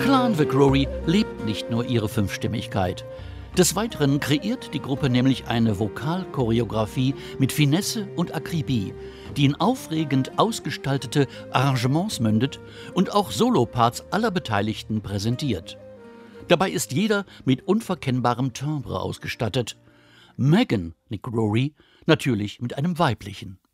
Clan McCrory lebt nicht nur ihre Fünfstimmigkeit. Des Weiteren kreiert die Gruppe nämlich eine Vokalchoreografie mit Finesse und Akribie, die in aufregend ausgestaltete Arrangements mündet und auch Soloparts aller Beteiligten präsentiert. Dabei ist jeder mit unverkennbarem Timbre ausgestattet. Megan McCrory natürlich mit einem weiblichen.